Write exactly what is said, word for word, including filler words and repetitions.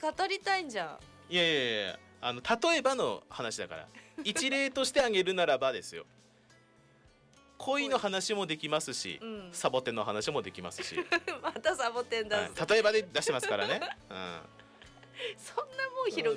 語りたいんじゃん。いやいやいや、あの例えばの話だから一例としてあげるならばですよ。恋の話もできますし、うん、サボテンの話もできますしまたサボテンだ、 はい、例えばで出してますからね、うん、 そんなもう広